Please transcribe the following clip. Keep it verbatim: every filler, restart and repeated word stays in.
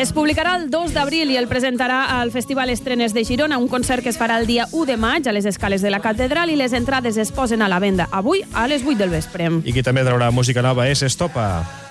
Es publicarà el dos d'abril i el presentarà al Festival Estrenes de Girona, un concert que es farà el dia u de maig a les escales de la catedral i les entrades es posen a la venda avui a les vuit del vespre. I qui també traurà música nova és Estopa.